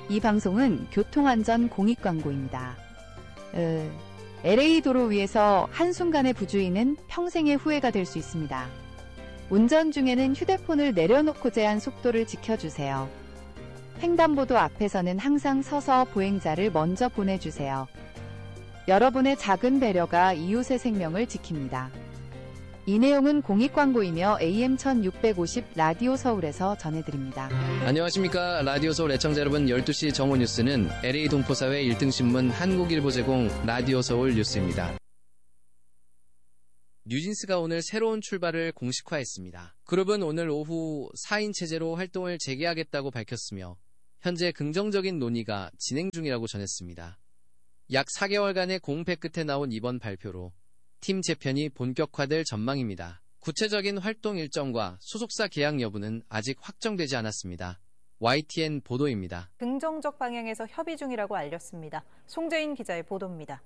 이 방송은 교통안전 공익광고입니다. LA 도로 위에서 한순간의 부주의는 평생의 후회가 될 수 있습니다. 운전 중에는 휴대폰을 내려놓고 제한 속도를 지켜주세요. 횡단보도 앞에서는 항상 서서 보행자를 먼저 보내주세요. 여러분의 작은 배려가 이웃의 생명을 지킵니다. 이 내용은 공익광고이며 AM 1650 라디오 서울에서 전해드립니다. 안녕하십니까. 라디오 서울 애청자 여러분, 12시 정오 뉴스는 LA 동포사회 1등 신문 한국일보 제공 라디오 서울 뉴스입니다. 뉴진스가 오늘 새로운 출발을 공식화했습니다. 그룹은 오늘 오후 4인 체제로 활동을 재개하겠다고 밝혔으며 현재 긍정적인 논의가 진행 중이라고 전했습니다. 약 4개월간의 공백 끝에 나온 이번 발표로 팀 재편이 본격화될 전망입니다. 구체적인 활동 일정과 소속사 계약 여부는 아직 확정되지 않았습니다. YTN 보도입니다. 긍정적 방향에서 협의 중이라고 알렸습니다. 송재인 기자의 보도입니다.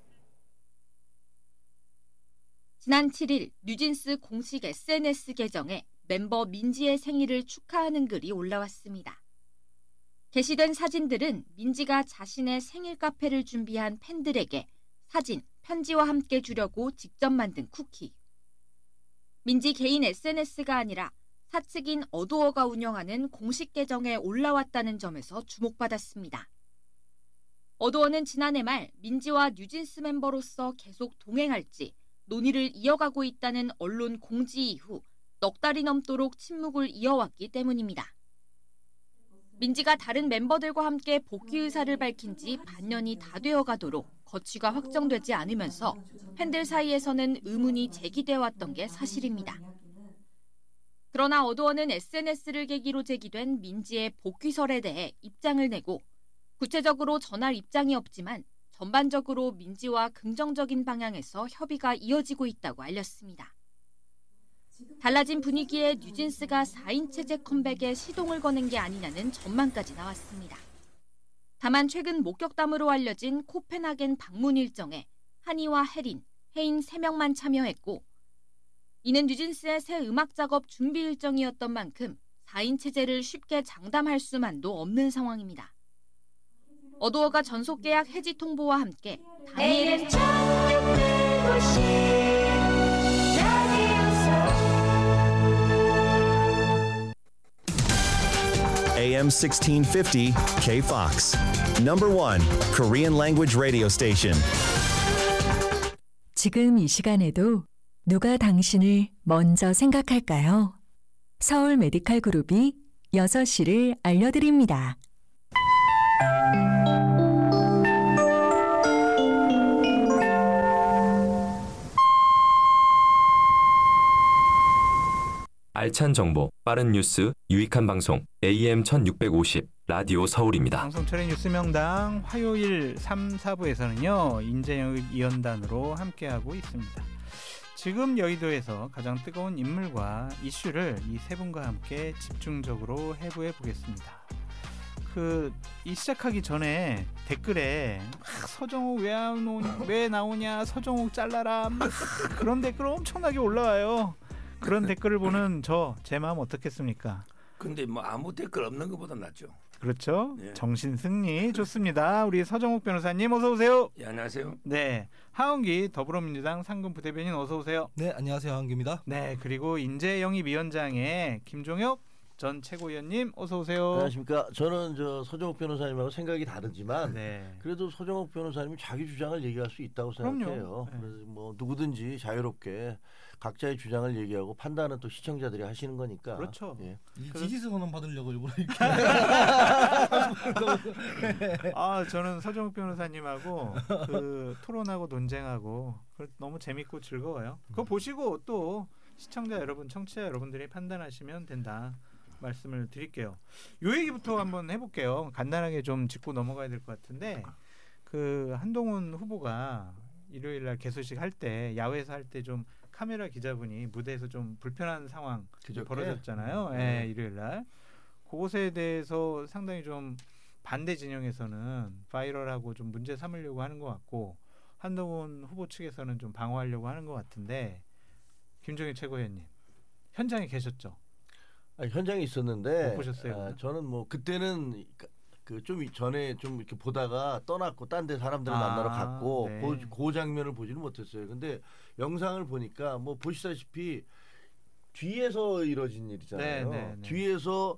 지난 7일 뉴진스 공식 SNS 계정에 멤버 민지의 생일을 축하하는 글이 올라왔습니다. 게시된 사진들은 민지가 자신의 생일 카페를 준비한 팬들에게 사진, 편지와 함께 주려고 직접 만든 쿠키. 민지 개인 SNS가 아니라 사측인 어도어가 운영하는 공식 계정에 올라왔다는 점에서 주목받았습니다. 어도어는 지난해 말 민지와 뉴진스 멤버로서 계속 동행할지 논의를 이어가고 있다는 언론 공지 이후 넉 달이 넘도록 침묵을 이어왔기 때문입니다. 민지가 다른 멤버들과 함께 복귀 의사를 밝힌 지 반년이 다 되어가도록 거취가 확정되지 않으면서 팬들 사이에서는 의문이 제기되어 왔던 게 사실입니다. 그러나 어도어는 SNS를 계기로 제기된 민지의 복귀설에 대해 입장을 내고 구체적으로 전할 입장이 없지만 전반적으로 민지와 긍정적인 방향에서 협의가 이어지고 있다고 알렸습니다. 달라진 분위기에 뉴진스가 4인 체제 컴백에 시동을 거는 게 아니냐는 전망까지 나왔습니다. 다만 최근 목격담으로 알려진 코펜하겐 방문 일정에 한이와 혜린, 혜인 3명만 참여했고 이는 뉴진스의 새 음악 작업 준비 일정이었던 만큼 4인 체제를 쉽게 장담할 수만도 없는 상황입니다. 어도어가 전속 계약 해지 통보와 함께 다니엘은 AM 1650 KFOX. Number 1 Korean language radio station. 지금 이 시간에도 누가 당신을 먼저 생각할까요? 서울 메디칼 그룹이 6시를 알려드립니다. 알찬 정보, 빠른 뉴스, 유익한 방송 AM 1650 라디오 서울입니다. 방송철의 뉴스 명당 화요일 3, 4부에서는요. 인재영입 위원단으로 함께하고 있습니다. 지금 여의도에서 가장 뜨거운 인물과 이슈를 이 세 분과 함께 집중적으로 해부해 보겠습니다. 이 시작하기 전에 댓글에 서정욱 왜 나오냐, 서정욱 잘라라, 그런 댓글 엄청나게 올라와요. 그런 댓글을 보는 제 마음 어떻겠습니까? 근데 뭐 아무 댓글 없는 것보다 낫죠. 그렇죠. 네. 정신승리 좋습니다. 우리 서정욱 변호사님 어서 오세요. 예, 안녕하세요. 네, 하은기 더불어민주당 상근 부대변인 어서 오세요. 네, 안녕하세요. 하은기입니다. 네, 그리고 인재영입위원장의 김종혁 전 최고위원님 어서 오세요. 안녕하십니까. 저는 서정욱 변호사님하고 생각이 다르지만 네. 그래도 서정욱 변호사님이 자기 주장을 얘기할 수 있다고 생각해요. 네. 그래서 뭐 누구든지 자유롭게 각자의 주장을 얘기하고 판단은 또 시청자들이 하시는 거니까. 그렇죠. 예. 지지세 선언 받으려고 일부러 이렇게. 저는 서정욱 변호사님하고 토론하고 논쟁하고 너무 재밌고 즐거워요. 그거 보시고 또 시청자 여러분, 청취자 여러분들이 판단하시면 된다. 말씀을 드릴게요. 요 얘기부터 한번 해볼게요. 간단하게 좀 짚고 넘어가야 될 것 같은데 한동훈 후보가 일요일날 개소식 할 때 야외에서 할 때 좀 카메라 기자분이 무대에서 좀 불편한 상황 벌어졌잖아요. 네, 일요일날 그것에 대해서 상당히 좀 반대 진영에서는 바이럴하고 좀 문제 삼으려고 하는 것 같고 한동훈 후보 측에서는 좀 방어하려고 하는 것 같은데 김종인 최고위원님 현장에 계셨죠? 현장에 있었는데 못 보셨어요? 저는 뭐 그때는 그 좀 전에 좀 이렇게 보다가 떠났고 딴 데 사람들을 만나러 갔고 네. 그 장면을 보지는 못했어요. 근데 영상을 보니까 뭐 보시다시피 뒤에서 이뤄진 일이잖아요. 네. 뒤에서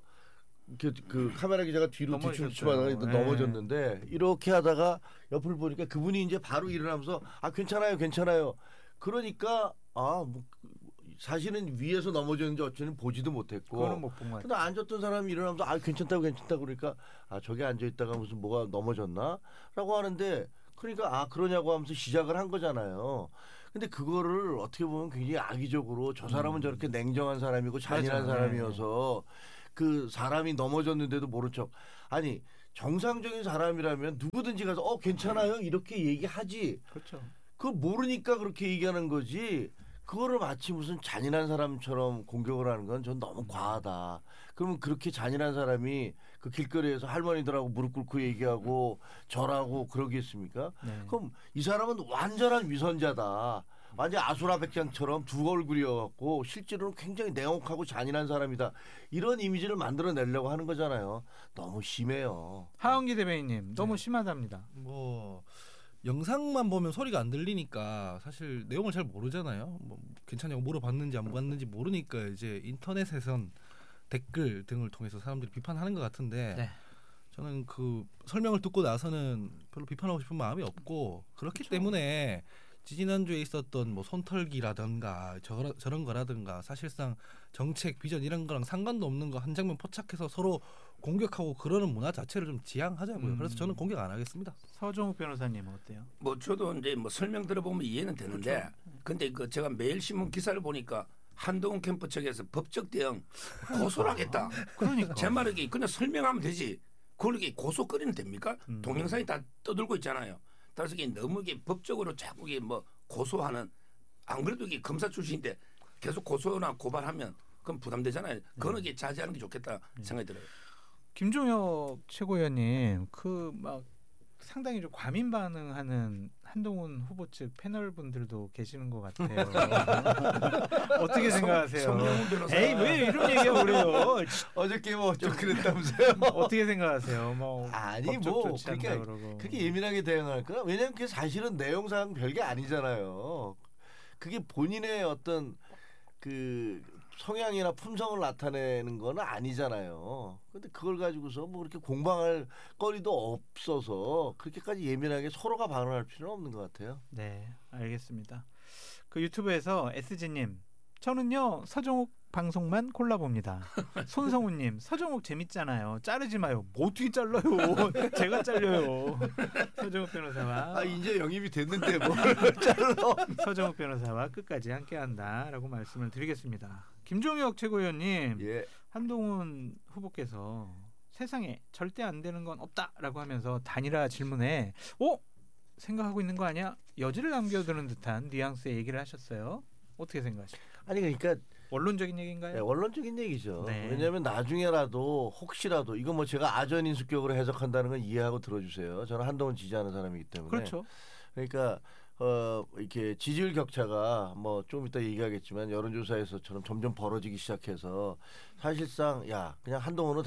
그 카메라 기자가 뒤로 뒤춤하다가 네. 넘어졌는데 이렇게 하다가 옆을 보니까 그분이 이제 바로 일어나면서 괜찮아요. 그러니까 뭐 사실은 위에서 넘어졌는지 어쩌는 보지도 못했고. 그거는 못 본 것 같아요. 근데 앉았던 사람이 일어나면서 괜찮다고 그러니까 저기 앉아 있다가 무슨 뭐가 넘어졌나라고 하는데 그러니까 그러냐고 하면서 시작을 한 거잖아요. 근데 그거를 어떻게 보면 굉장히 악의적으로 저 사람은 저렇게 냉정한 사람이고 잔인한 사람이어서 그 사람이 넘어졌는데도 모른 척. 아니 정상적인 사람이라면 누구든지 가서 괜찮아요 이렇게 얘기하지. 그렇죠. 그걸 모르니까 그렇게 얘기하는 거지. 그거를 마치 무슨 잔인한 사람처럼 공격을 하는 건 전 너무 과하다. 그러면 그렇게 잔인한 사람이 그 길거리에서 할머니들하고 무릎 꿇고 얘기하고 절하고 그러겠습니까? 네. 그럼 이 사람은 완전한 위선자다. 완전 아수라백장처럼 두 얼굴이어갖고 실제로는 굉장히 냉혹하고 잔인한 사람이다. 이런 이미지를 만들어내려고 하는 거잖아요. 너무 심해요. 하은기 대변인님 너무 심하답니다. 뭐 영상만 보면 소리가 안 들리니까 사실 내용을 잘 모르잖아요. 뭐 괜찮냐고 물어봤는지 안 물어봤는지 모르니까 이제 인터넷에선 댓글 등을 통해서 사람들이 비판하는 것 같은데 네. 저는 그 설명을 듣고 나서는 별로 비판하고 싶은 마음이 없고 그렇기 때문에 지지난주에 있었던 뭐 손털기라든가 저런 거라든가 사실상 정책 비전 이런 거랑 상관도 없는 거 한 장면 포착해서 서로 공격하고 그러는 문화 자체를 좀 지양하자고요. 그래서 저는 공격 안 하겠습니다. 서정욱 변호사님 어때요? 뭐 저도 이제 뭐 설명 들어보면 이해는 되는데, 그렇죠. 근데 그 제가 매일신문 기사를 보니까 한동훈 캠프 측에서 법적 대응 고소를 하겠다. 그러니까 제 말은 그냥 설명하면 되지. 그걸 이게 고소거리는 됩니까? 동영상이 다 떠들고 있잖아요. 따라서 이게 너무 이게 법적으로 자꾸 이게 뭐 고소하는, 안 그래도 이게 검사 출신인데 계속 고소나 고발하면 그건 부담되잖아요. 그거는 이게 자제하는 게 좋겠다 생각이 들어요. 김종혁 최고위원님 그 막 상당히 좀 과민 반응하는 한동훈 후보 측 패널 분들도 계시는 것 같아요. 어떻게 생각하세요? 성명훈 변호사. 에이 왜 이런 얘기하고 그래요? 어저께 뭐 좀 그랬다면서요? 어떻게 생각하세요? 뭐 아니 법적 뭐 조치한다 그러니까 그러고. 그렇게 예민하게 대응할까? 왜냐하면 그게 사실은 내용상 별게 아니잖아요. 그게 본인의 어떤 그 성향이나 품성을 나타내는 건 아니잖아요. 근데 그걸 가지고서 뭐 그렇게 공방할 거리도 없어서 그렇게까지 예민하게 서로가 반응할 필요는 없는 것 같아요. 네, 알겠습니다. 그 유튜브에서 SG님, 저는요 서정욱 방송만 골라봅니다. 손성우님, 서정욱 재밌잖아요. 자르지 마요. 뭐 어떻게 잘라요? 제가 잘려요. 서정욱 변호사와 이제 영입이 됐는데 뭘 잘라? 서정욱 변호사와 끝까지 함께한다라고 말씀을 드리겠습니다. 김종혁 최고위원님, 한동훈 후보께서 세상에 절대 안 되는 건 없다라고 하면서 단일화 질문에 생각하고 있는 거 아니야? 여지를 남겨두는 듯한 뉘앙스의 얘기를 하셨어요. 어떻게 생각하십니까? 아니 그러니까 원론적인 얘기인가요? 네, 원론적인 얘기죠. 네. 왜냐하면 나중에라도 혹시라도 이거 뭐 제가 아전인수격으로 해석한다는 건 이해하고 들어주세요. 저는 한동훈 지지하는 사람이기 때문에. 그렇죠. 그러니까 이렇게 지지율 격차가 뭐 좀 이따 얘기하겠지만 여론조사에서처럼 점점 벌어지기 시작해서 사실상 그냥 한동훈은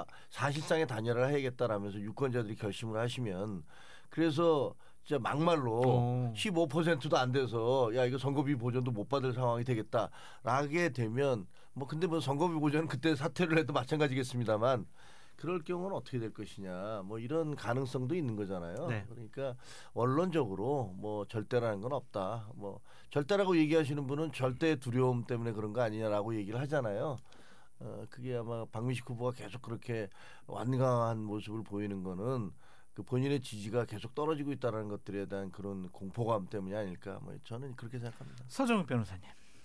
사실상의 단일화를 해야겠다라면서 유권자들이 결심을 하시면 그래서 진짜 막말로 15%도 안 돼서 이거 선거비 보전도 못 받을 상황이 되겠다라게 되면 뭐 근데 뭐 선거비 보전은 그때 사퇴를 해도 마찬가지겠습니다만 그럴 경우는 어떻게 될 것이냐 뭐 이런 가능성도 있는 거잖아요. 네. 그러니까 원론적으로 뭐 절대라는 건 없다. 뭐 절대라고 얘기하시는 분은 절대 두려움 때문에 그런 거 아니냐라고 얘기를 하잖아요. 그게 아마 박민식 후보가 계속 그렇게 완강한 모습을 보이는 거는 그 본인의 지지가 계속 떨어지고 있다는 것들에 대한 그런 공포감 때문이 아닐까. 뭐 저는 그렇게 생각합니다. 서정욱 변호사님,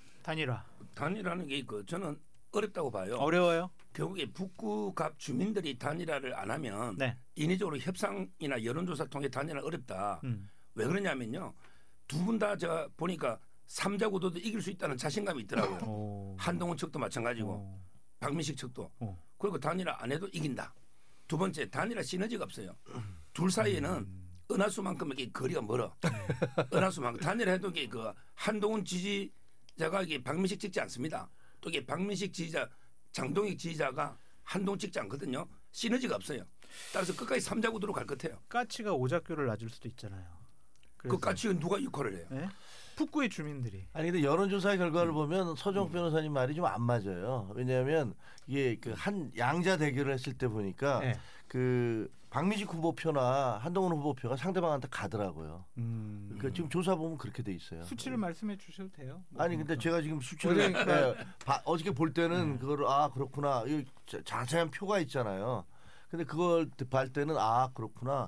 단일화는 게 저는 어렵다고 봐요. 어려워요? 결국에 북구갑 주민들이 단일화를 안 하면 인위적으로 협상이나 여론조사 통해 단일화 어렵다. 왜 그러냐면요. 두 분 다 제가 보니까 3자 구도도 이길 수 있다는 자신감이 있더라고요. 한동훈 측도 마찬가지고 박민식 측도. 그리고 단일화 안 해도 이긴다. 두 번째, 단일화 시너지가 없어요. 둘 사이에는 은하수만큼 이게 거리가 멀어. 은하수만큼 단일화해도 이게 그 한동훈 지지자가 이게 박민식 찍지 않습니다. 또 이게 박민식 지지자, 장동익 지지자가 한동훈 찍지 않거든요. 시너지가 없어요. 따라서 끝까지 3자 구도로 갈 것 같아요. 까치가 오작교를 놔줄 수도 있잖아요. 그 까치는 누가 역할을 해요? 네? 북구의 주민들이. 아니 근데 여론조사 결과를 보면 서정욱 변호사님 말이 좀 안 맞아요. 왜냐하면 이게 그 한 양자 대결을 했을 때 보니까 네. 그 박민식 후보표나 한동훈 후보표가 상대방한테 가더라고요. 그 지금 조사 보면 그렇게 돼 있어요. 수치를 말씀해 주셔도 돼요. 아니 근데 제가 지금 수치를 어저께 볼 때는 그거를 그렇구나. 이 자세한 표가 있잖아요. 근데 그걸 볼 때는 그렇구나.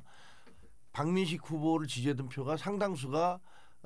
박민식 후보를 지지했던 표가 상당수가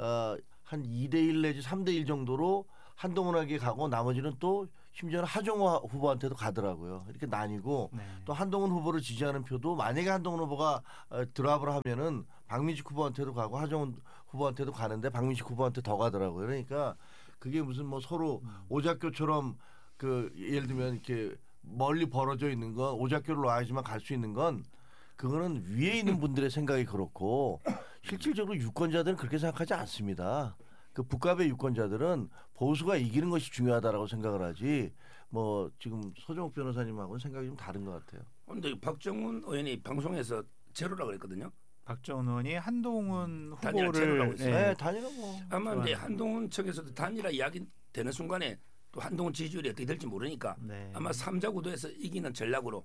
한 2대1 내지 3대1 정도로 한동훈에게 가고 나머지는 또 심지어는 하정우 후보한테도 가더라고요. 이렇게 나뉘고 또 한동훈 후보를 지지하는 표도 만약에 한동훈 후보가 드랍을 하면은 박민식 후보한테도 가고 하정우 후보한테도 가는데 박민식 후보한테 더 가더라고요. 그러니까 그게 무슨 뭐 서로 오작교처럼 그 예를 들면 이렇게 멀리 벌어져 있는 건 오작교를 놔야지만 갈 수 있는 건 그거는 위에 있는 분들의 생각이 그렇고 실질적으로 유권자들은 그렇게 생각하지 않습니다. 그 북갑의 유권자들은 보수가 이기는 것이 중요하다라고 생각을 하지 뭐 지금 서정욱 변호사님하고는 생각이 좀 다른 것 같아요. 그런데 박정훈 의원이 방송에서 제로라고 그랬거든요. 박정훈 의원이 한동훈 단일화 후보를 제로라고 했어요. 네, 단일화고. 아마 이제 한동훈 측에서도 단일화 이야기 되는 순간에 또 한동훈 지지율이 어떻게 될지 모르니까 아마 3자 구도에서 이기는 전략으로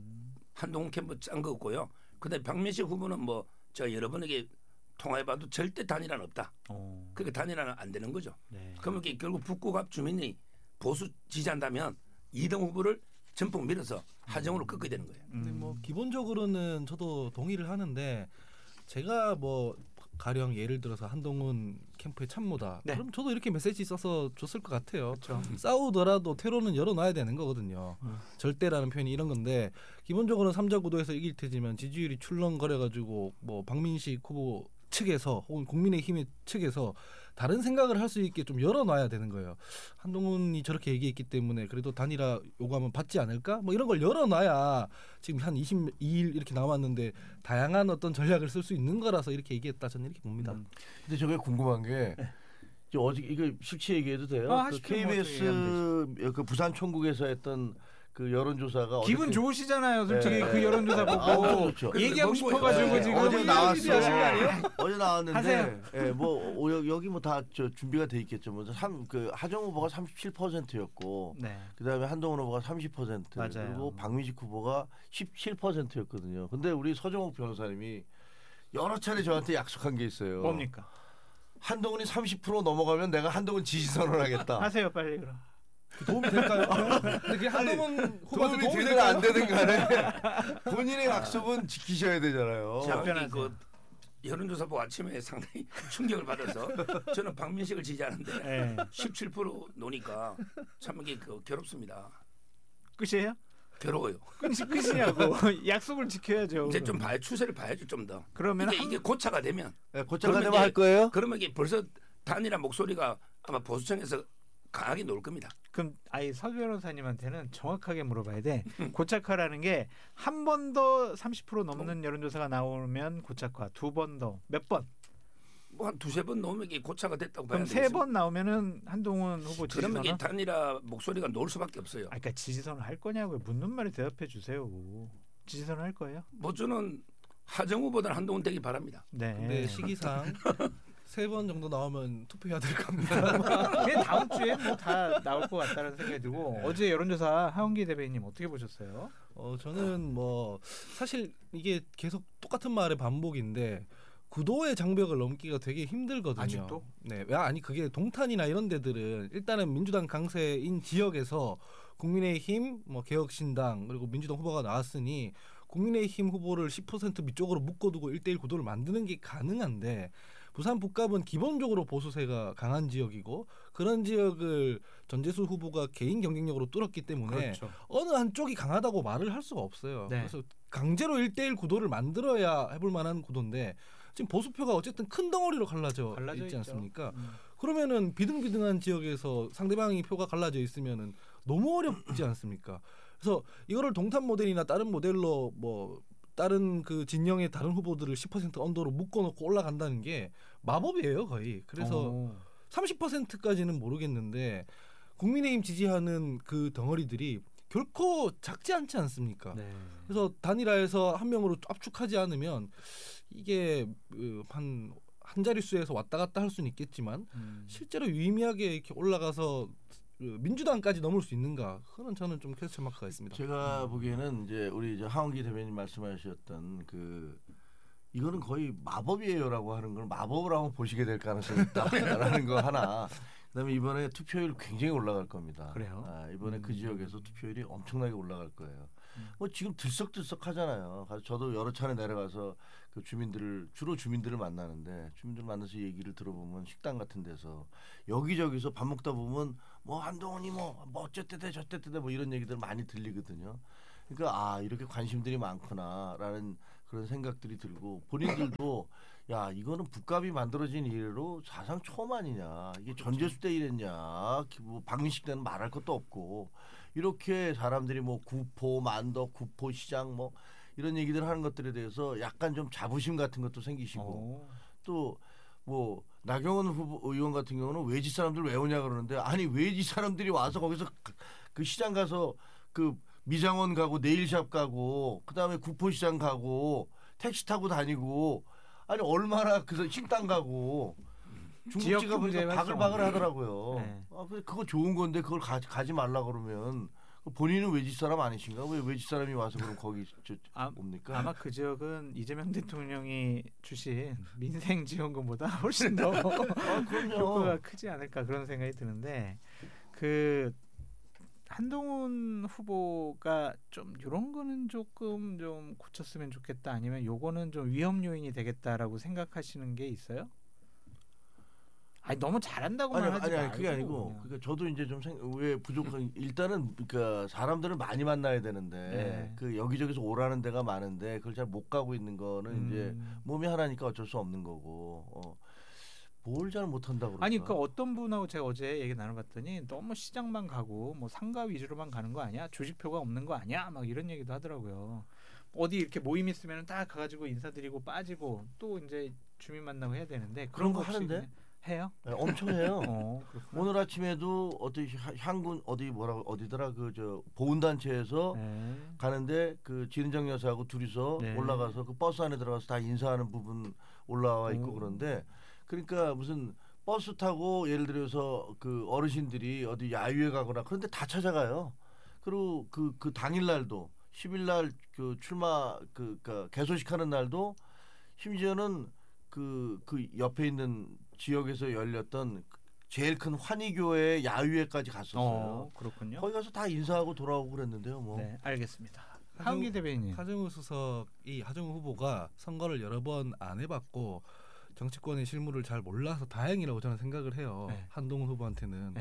한동훈 캠프 짠 거 없고요. 그다음에 박민식 후보는 뭐 저 여러분에게 통화해봐도 절대 단일화는 없다. 그러니까 단일화는 안 되는 거죠. 그러면 결국 북구갑 주민이 보수 지지한다면 2등 후보를 전폭 밀어서 하정우로 꺾어야 되는 거예요. 근데 뭐 기본적으로는 저도 동의를 하는데 제가 뭐 가령 예를 들어서 한동훈 캠프의 참모다. 그럼 저도 이렇게 메시지 써서 줬을 것 같아요. 싸우더라도 퇴로는 열어놔야 되는 거거든요. 절대라는 표현이 이런 건데 기본적으로는 3자 구도에서 이길 테지만 지지율이 출렁거려가지고 뭐 박민식 후보 측에서 혹은 국민의힘의 측에서 다른 생각을 할 수 있게 좀 열어놔야 되는 거예요. 한동훈이 저렇게 얘기했기 때문에 그래도 단일화 요구하면 받지 않을까? 뭐 이런 걸 열어놔야 지금 한 22일 이렇게 남았는데 다양한 어떤 전략을 쓸 수 있는 거라서 이렇게 얘기했다 저는 이렇게 봅니다. 근데 저게 궁금한 게 어제 이거 실체 얘기해도 돼요? 그 KBS 그 부산 총국에서 했던 그 여론조사가 기분 좋으시잖아요, 솔직히 그 여론조사 보고 그렇죠. 얘기하고 싶어가지고 지금 어제 나왔어요. 어제 나왔는데 하세요. 뭐 여기 뭐 다 준비가 돼 있겠죠. 뭐 그 하정 후보가 37%였고, 그다음에 한동훈 후보가 30%, 맞아요. 그리고 박민식 후보가 17%였거든요. 근데 우리 서정욱 변호사님이 여러 차례 저한테 약속한 게 있어요. 뭡니까? 한동훈이 30% 넘어가면 내가 한동훈 지지 선언하겠다. 하세요, 빨리 그럼. 도움이 될까요? 근데 그게 한동훈 후보한테 도움이 되든 안 되든 간에 본인의 약속은 지키셔야 되잖아요. 그 여론조사 보고 아침에 상당히 충격을 받아서 저는 박민식을 지지하는데 17% 노니까 참 이게 괴롭습니다. 끝이에요? 괴로워요. 끝이냐고. 약속을 지켜야죠. 이제 좀 추세를 봐야죠, 좀 더. 그러면 이게 고차가 되면 고차가 되면 할 거예요? 그러면 이게 벌써 단일화 목소리가 아마 보수층에서 강하게 나올 겁니다. 그럼 서 변호사님한테는 정확하게 물어봐야 돼. 고착화라는 게 한 번 더 30% 넘는 여론조사가 나오면 고착화, 두 번 더, 몇 번? 뭐 한 두세 번 나오면 이게 고차가 됐다고 봐야 그럼 세 번 나오면은 한동훈 후보 지지선언? 그러면 이게 단일화 목소리가 나올 수밖에 없어요. 그러니까 지지선언 할 거냐고요. 묻는 말에 대답해 주세요. 지지선언 할 거예요? 뭐 저는 하정우보다는 한동훈 되기 바랍니다. 근데 시기상 3번 정도 나오면 투표해야 될 겁니다. 그냥 다음 주에 뭐 다 나올 것 같다는 생각이 들고 어제 여론조사 하원기 대변인님 어떻게 보셨어요? 저는 뭐 사실 이게 계속 똑같은 말의 반복인데 구도의 장벽을 넘기가 되게 힘들거든요. 아직도? 네, 아니 그게 동탄이나 이런 데들은 일단은 민주당 강세인 지역에서 국민의힘, 뭐 개혁신당 그리고 민주당 후보가 나왔으니 국민의힘 후보를 10% 밑쪽으로 묶어두고 1대1 구도를 만드는 게 가능한데 부산 북갑은 기본적으로 보수세가 강한 지역이고 그런 지역을 전재수 후보가 개인 경쟁력으로 뚫었기 때문에 어느 한쪽이 강하다고 말을 할 수가 없어요. 그래서 강제로 1대1 구도를 만들어야 해볼 만한 구도인데 지금 보수표가 어쨌든 큰 덩어리로 갈라져 있지 않습니까? 그러면은 비등비등한 지역에서 상대방이 표가 갈라져 있으면은 너무 어렵지 않습니까? 그래서 이거를 동탄 모델이나 다른 모델로 뭐 다른 그 진영의 다른 후보들을 10% 언더로 묶어놓고 올라간다는 게 마법이에요 거의. 그래서 30%까지는 모르겠는데 국민의힘 지지하는 그 덩어리들이 결코 작지 않지 않습니까? 네. 그래서 단일화해서 한 명으로 압축하지 않으면 이게 한 자릿수에서 왔다 갔다 할 수는 있겠지만 실제로 유의미하게 이렇게 올라가서 민주당까지 넘을 수 있는가? 그건 저는 좀 퀘스천 마크가 있습니다. 제가 보기에는 이제 우리 이제 하원기 대변인 말씀하셨던 이거는 거의 마법이에요라고 하는 걸 마법을 한번 보시게 될 가능성이 있다라는 거 하나. 그다음에 이번에 투표율 굉장히 올라갈 겁니다. 그래요? 이번에 그 지역에서 투표율이 엄청나게 올라갈 거예요. 뭐 지금 들썩들썩하잖아요. 가서 저도 여러 차례 내려가서 그 주로 주민들을 만나는데 주민들 만나서 얘기를 들어보면 식당 같은 데서 여기저기서 밥 먹다 보면 뭐 한동훈이 뭐 어쨌대대 저쨌대대 뭐 이런 얘기들 많이 들리거든요. 그러니까 이렇게 관심들이 많구나라는 그런 생각들이 들고 본인들도 야 이거는 북갑이 만들어진 이래로 사상 처음 아니냐 이게 그렇죠. 전제수 때 이랬냐 뭐 박민식 때는 말할 것도 없고 이렇게 사람들이 뭐 구포 만덕 구포 시장 뭐 이런 얘기들 하는 것들에 대해서 약간 좀 자부심 같은 것도 생기시고 또 뭐 나경원 의원 같은 경우는 외지 사람들 왜 오냐 그러는데 아니 외지 사람들이 와서 거기서 그 시장 가서 그 미장원 가고 네일샵 가고 그다음에 구포시장 가고 택시 타고 다니고 아니 얼마나 그 식당 가고 중국지가 보니까 바글바글 하더라고요. 네. 그거 좋은 건데 그걸 가지 말라 그러면 본인은 외지 사람 아니신가? 왜 외지 사람이 와서 그럼 거기 옵니까? 아마 그 지역은 이재명 대통령이 주신 민생 지원금보다 훨씬 더 효과가 크지 않을까 그런 생각이 드는데 한동훈 후보가 좀 이런 거는 조금 좀 고쳤으면 좋겠다 아니면 요거는 좀 위험 요인이 되겠다라고 생각하시는 게 있어요? 아니 너무 잘한다고만 하지 말고. 그게 아니고 그러니까 저도 이제 좀 왜 부족한 일단은 그러니까 사람들을 많이 만나야 되는데 그 여기저기서 오라는 데가 많은데 그걸 잘 못 가고 있는 거는 이제 몸이 하나니까 어쩔 수 없는 거고. 뭘 잘 못한다고 그럴까? 아니 그 어떤 분하고 제가 어제 얘기 나눠봤더니 너무 시장만 가고 뭐 상가 위주로만 가는 거 아니야? 조직표가 없는 거 아니야? 막 이런 얘기도 하더라고요. 어디 이렇게 모임 있으면 딱 가가지고 인사드리고 빠지고 또 이제 주민 만나고 해야 되는데 그런 거 하는데 해요? 네, 엄청 해요. 오늘 아침에도 향군 어디더라 그 보훈단체에서 가는데 그 진은정 여사하고 둘이서 올라가서 그 버스 안에 들어가서 다 인사하는 부분 올라와 있고 그런데. 그러니까 무슨 버스 타고 예를 들어서 그 어르신들이 어디 야유회 가거나 그런데 다 찾아가요. 그리고 그 당일 날도 10일 날 그 출마 그러니까 개소식하는 날도 심지어는 그 옆에 있는 지역에서 열렸던 제일 큰 환희교회 야유회까지 갔었어요. 그렇군요. 거기 가서 다 인사하고 돌아오고 그랬는데요. 뭐. 네, 알겠습니다. 하은기 대변인. 하정우 수석이 하정우 후보가 선거를 여러 번 안 해봤고 정치권의 실무를 잘 몰라서 다행이라고 저는 생각을 해요. 한동훈 후보한테는.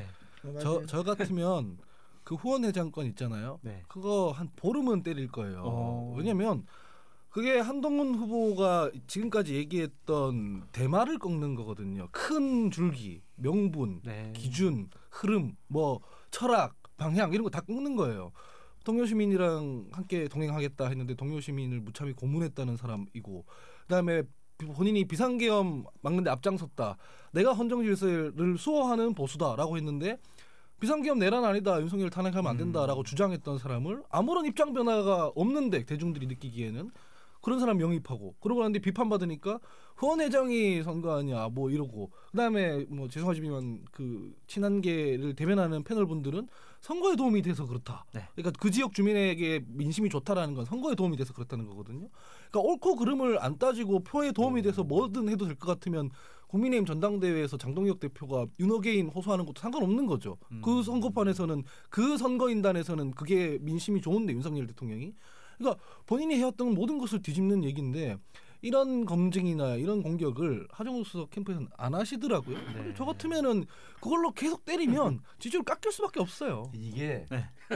저 같으면 그 후원회장권 있잖아요. 그거 한 보름은 때릴 거예요. 왜냐하면 그게 한동훈 후보가 지금까지 얘기했던 대마를 꺾는 거거든요. 큰 줄기, 명분, 기준, 흐름, 뭐 철학, 방향 이런 거 다 꺾는 거예요. 동료시민이랑 함께 동행하겠다 했는데 동료시민을 무참히 고문했다는 사람이고 그다음에 본인이 비상계엄 막는데 앞장섰다. 내가 헌정질서를 수호하는 보수다라고 했는데 비상계엄 내란 아니다. 윤석열 탄핵하면 안 된다라고 주장했던 사람을 아무런 입장 변화가 없는데 대중들이 느끼기에는 그런 사람 영입하고 그러고 나는데 비판받으니까 후원회장이 선거 아니야 뭐 이러고 그다음에 뭐 죄송하지만 그 친한계를 대변하는 패널분들은 선거에 도움이 돼서 그렇다. 그러니까 그 지역 주민에게 민심이 좋다라는 건 선거에 도움이 돼서 그렇다는 거거든요. 그러니까 옳고 그름을 안 따지고 표에 도움이 돼서 뭐든 해도 될 것 같으면 국민의힘 전당대회에서 장동혁 대표가 윤호개인 호소하는 것도 상관없는 거죠. 그 선거판에서는 그 선거인단에서는 그게 민심이 좋은데 윤석열 대통령이 그러니까 본인이 해왔던 모든 것을 뒤집는 얘기인데 이런 검증이나 이런 공격을 하정우 수석 캠프에서는 안 하시더라고요. 저 같으면은 그걸로 계속 때리면 지지율 깎일 수밖에 없어요. 이게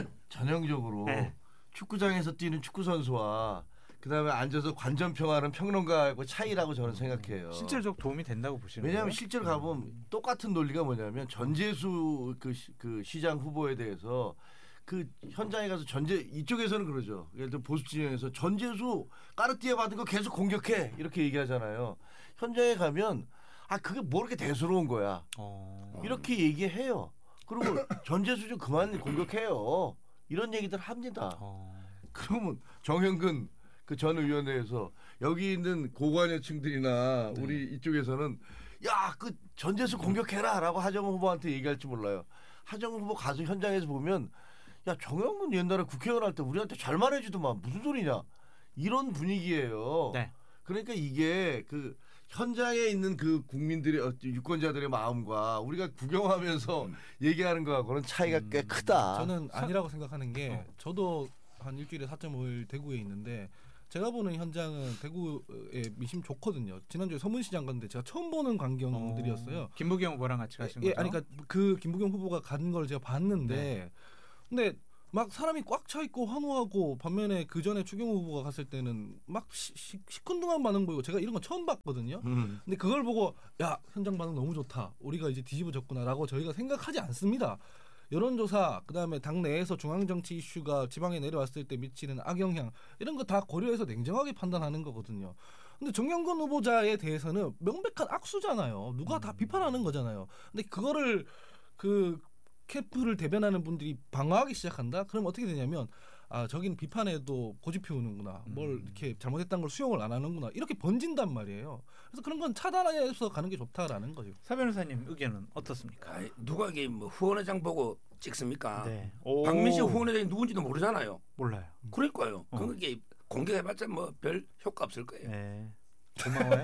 전형적으로 축구장에서 뛰는 축구 선수와 그다음에 앉아서 관전평하는 평론가하고 차이라고 저는 생각해요. 실질적 도움이 된다고 보시는 거예요? 왜냐하면 실제로 가보면 똑같은 논리가 뭐냐면 전재수 그 시장 후보에 대해서 그 현장에 가서 이쪽에서는 그러죠. 예를 들어 보수 진영에서 전재수 까르띠에 받은 거 계속 공격해 이렇게 얘기하잖아요. 현장에 가면 그게 뭐 이렇게 대수로운 거야. 이렇게 얘기해요. 그리고 전재수 좀 그만 공격해요. 이런 얘기들 합니다. 그러면 정현근 그 전 의원회에서 여기 있는 고관여층들이나 우리 이쪽에서는 야, 그 전재수 공격해라라고 하정우 후보한테 얘기할지 몰라요. 하정우 후보 가서 현장에서 보면 야, 정현근 옛날에 국회의원 할 때 우리한테 잘 말해주더만 무슨 소리냐 이런 분위기예요. 네. 그러니까 이게 그 현장에 있는 그 국민들의 유권자들의 마음과 우리가 구경하면서 얘기하는 거하고는 차이가 꽤 크다. 저는 아니라고 생각하는 게 저도 한 일주일에 4.5일 대구에 있는데 제가 보는 현장은 대구의 민심 좋거든요. 지난주에 서문시장 갔는데 제가 처음 보는 광경들이었어요. 김부겸 후보랑 같이 가신 거죠? 아니, 그러니까 그 김부겸 후보가 간 걸 제가 봤는데 근데 막 사람이 꽉 차 있고 환호하고 반면에 그 전에 추경호 후보가 갔을 때는 막 시큰둥한 반응 보이고 제가 이런 건 처음 봤거든요. 근데 그걸 보고 야, 현장 반응 너무 좋다. 우리가 이제 뒤집어졌구나라고 저희가 생각하지 않습니다. 여론조사 그다음에 당내에서 중앙정치 이슈가 지방에 내려왔을 때 미치는 악영향 이런 거 다 고려해서 냉정하게 판단하는 거거든요. 근데 정영근 후보자에 대해서는 명백한 악수잖아요. 누가 다 비판하는 거잖아요. 근데 그거를 그 캠프를 대변하는 분들이 방어하기 시작한다? 그럼 어떻게 되냐면 아, 저긴 비판에도 고집 피우는구나. 뭘 이렇게 잘못했다는 걸 수용을 안 하는구나. 이렇게 번진단 말이에요. 그래서 그런 건 차단해서 가는 게 좋다라는 거죠. 사 변호사님 의견은 어떻습니까? 아이, 누가 이게 뭐 후원회장 보고 찍습니까? 네. 박민식 후원회장이 누군지도 모르잖아요. 몰라요. 그러니까요. 그게 공개해봤자 뭐 별 효과 없을 거예요. 네. 고마워요.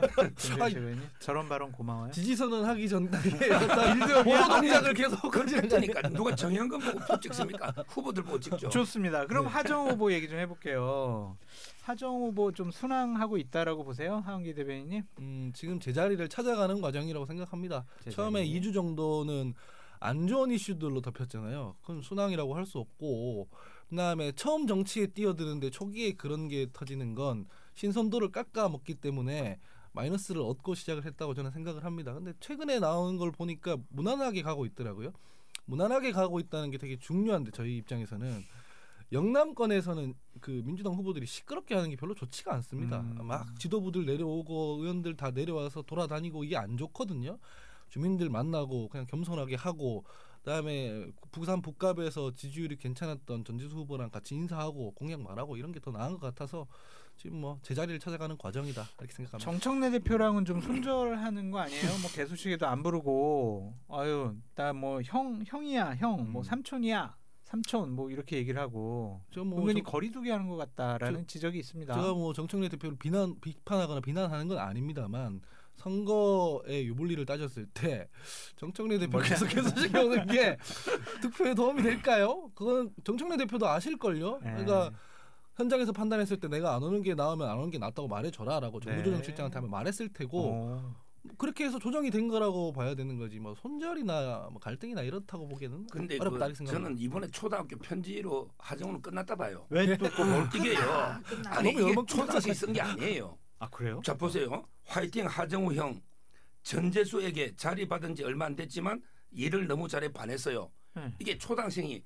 저런 발언 고마워요. 지지선언 하기 전날에 보도 동작을 계속 그러니까 누가 정현근 보고 표 찍습니까? 후보들 보고 찍죠. 좋습니다. 그럼 하정우 후보 얘기 좀 해볼게요. 하정우 후보 좀 순항하고 있다라고 보세요, 하은기 대변인님? 지금 제자리를 찾아가는 과정이라고 생각합니다. 처음에 2주 정도는 안 좋은 이슈들로 덮였잖아요. 그건 순항이라고 할 수 없고 그다음에 처음 정치에 뛰어드는데 초기에 그런 게 터지는 건 신선도를 깎아먹기 때문에 마이너스를 얻고 시작을 했다고 저는 생각을 합니다. 근데 최근에 나오는 걸 보니까 무난하게 가고 있더라고요. 무난하게 가고 있다는 게 되게 중요한데 저희 입장에서는 영남권에서는 그 민주당 후보들이 시끄럽게 하는 게 별로 좋지가 않습니다. 막 지도부들 내려오고 의원들 다 내려와서 돌아다니고 이게 안 좋거든요. 주민들 만나고 그냥 겸손하게 하고 그다음에 부산 북갑에서 지지율이 괜찮았던 전지수 후보랑 같이 인사하고 공약 말하고 이런 게 더 나은 것 같아서 지금 뭐 제자리를 찾아가는 과정이다 이렇게 생각합니다. 정청래 대표랑은 좀 손절하는 거 아니에요? 뭐 개수식에도 안 부르고 아유 나 뭐 형이야 형 뭐 삼촌이야 삼촌 뭐 이렇게 얘기를 하고 뭐 은근히 거리두기 하는 것 같다라는 지적이 있습니다. 제가 뭐 정청래 대표를 비판하거나 비난하는 건 아닙니다만 선거의 유불리를 따졌을 때 정청래 대표께서 계속 오는 게 득표에 도움이 될까요? 그건 정청래 대표도 아실걸요. 그러니까 현장에서 판단했을 때 내가 안 오는 게 나으면 안 오는 게 낫다고 말해줘라라고 정무조정실장한테 한번 말했을 테고 그렇게 해서 조정이 된 거라고 봐야 되는 거지 뭐 손절이나 뭐 갈등이나 이렇다고 보기에는 근데 어렵다 이렇게 생각합니다. 저는 이번에 초등학교 편지로 하정우는 끝났다 봐요. 왜 또 이게요. 아니 이게 초등학생이 쓴 게 아니에요. 아 그래요? 자 보세요. 화이팅 하정우 형. 전재수에게 자리 받은 지 얼마 안 됐지만 일을 너무 잘해 반했어요. 이게 초등학생이